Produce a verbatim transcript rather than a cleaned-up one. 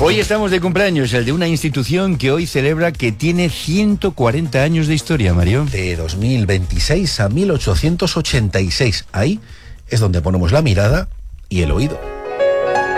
Hoy estamos de cumpleaños, el de una institución que hoy celebra que tiene ciento cuarenta años de historia, Mario. De dos mil veintiséis a mil ochocientos ochenta y seis. Ahí es donde ponemos la mirada y el oído.